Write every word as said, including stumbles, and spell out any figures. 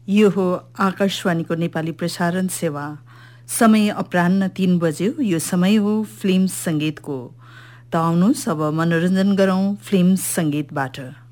यो हो आकाशवाणीको नेपाली प्रसारण सेवा। समय अपराह्न तीन बज्यो। यो समय हो फिल्म संगीतको। त आउनुहोस् अब मनोरञ्जन गरौं फिल्म संगीतबाट।